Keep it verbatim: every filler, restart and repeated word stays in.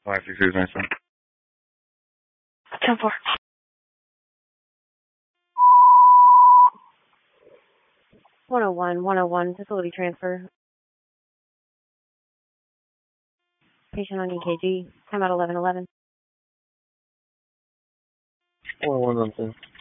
five six six nine seven. ten four. one oh one, one oh one, facility transfer. Patient on E K G, time out eleven eleven. one oh one, one ten.